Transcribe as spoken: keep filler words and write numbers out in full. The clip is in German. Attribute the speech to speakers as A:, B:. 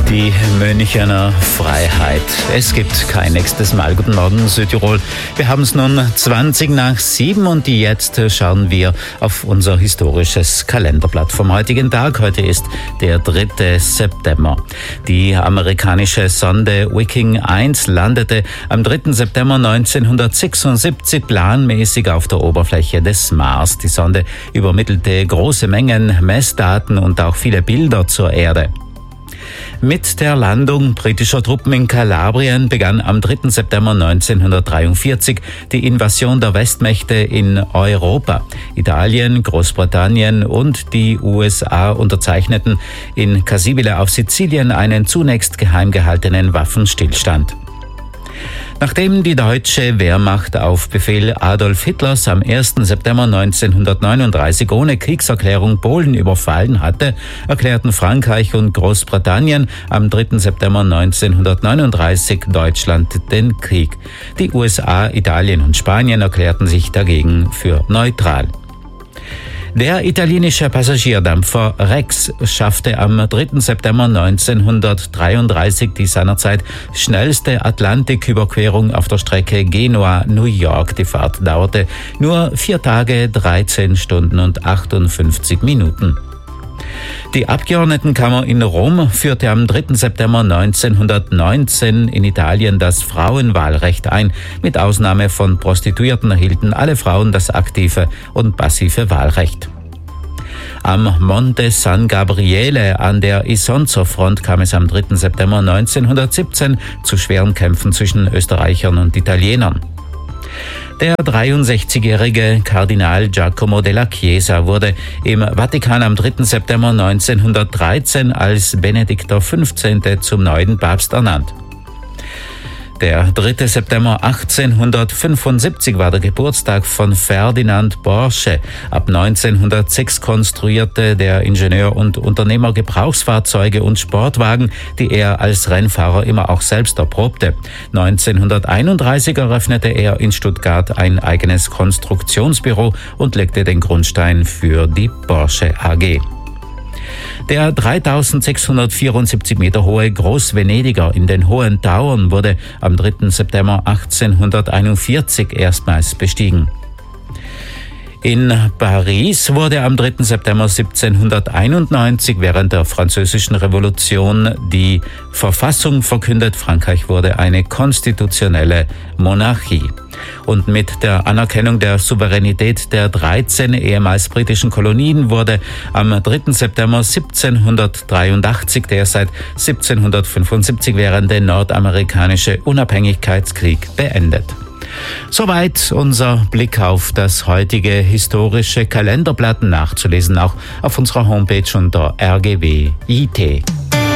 A: Die Münchener Freiheit. Es gibt kein nächstes Mal. Guten Morgen, Südtirol. Wir haben es nun zwanzig nach sieben und jetzt schauen wir auf unser historisches Kalenderblatt vom heutigen Tag. Heute ist der dritte September. Die amerikanische Sonde Viking eins landete am dritten September neunzehnhundertsechsundsiebzig planmäßig auf der Oberfläche des Mars. Die Sonde übermittelte große Mengen Messdaten und auch viele Bilder zur Erde. Mit der Landung britischer Truppen in Kalabrien begann am dritten September neunzehnhundertdreiundvierzig die Invasion der Westmächte in Europa. Italien, Großbritannien und die U S A unterzeichneten in Cassibile auf Sizilien einen zunächst geheim gehaltenen Waffenstillstand. Nachdem die deutsche Wehrmacht auf Befehl Adolf Hitlers am ersten September neunzehnhundertneununddreißig ohne Kriegserklärung Polen überfallen hatte, erklärten Frankreich und Großbritannien am dritten September neunzehnhundertneununddreißig Deutschland den Krieg. Die U S A, Italien und Spanien erklärten sich dagegen für neutral. Der italienische Passagierdampfer Rex schaffte am dritten September neunzehnhundertdreiunddreißig die seinerzeit schnellste Atlantiküberquerung auf der Strecke Genua-New York. Die Fahrt dauerte nur vier Tage, dreizehn Stunden und achtundfünfzig Minuten. Die Abgeordnetenkammer in Rom führte am dritten September neunzehnhundertneunzehn in Italien das Frauenwahlrecht ein. Mit Ausnahme von Prostituierten erhielten alle Frauen das aktive und passive Wahlrecht. Am Monte San Gabriele an der Isonzo-Front kam es am dritten September neunzehnhundertsiebzehn zu schweren Kämpfen zwischen Österreichern und Italienern. Der dreiundsechzigjährige Kardinal Giacomo della Chiesa wurde im Vatikan am dritten September neunzehnhundertdreizehn als Benedikt der fünfzehnte zum neuen Papst ernannt. Der dritte September achtzehnhundertfünfundsiebzig war der Geburtstag von Ferdinand Porsche. Ab neunzehnhundertsechs konstruierte der Ingenieur und Unternehmer Gebrauchsfahrzeuge und Sportwagen, die er als Rennfahrer immer auch selbst erprobte. neunzehnhunderteinunddreißig eröffnete er in Stuttgart ein eigenes Konstruktionsbüro und legte den Grundstein für die Porsche A G. Der dreitausendsechshundertvierundsiebzig Meter hohe Großvenediger in den Hohen Tauern wurde am dritten September achtzehnhunderteinundvierzig erstmals bestiegen. In Paris wurde am dritten September siebzehnhunderteinundneunzig während der Französischen Revolution die Verfassung verkündet. Frankreich wurde eine konstitutionelle Monarchie. Und mit der Anerkennung der Souveränität der dreizehn ehemals britischen Kolonien wurde am dritten September siebzehnhundertdreiundachtzig der seit siebzehnhundertfünfundsiebzig währende nordamerikanische Unabhängigkeitskrieg beendet. Soweit unser Blick auf das heutige historische Kalenderblatt, nachzulesen auch auf unserer Homepage unter R G W I T.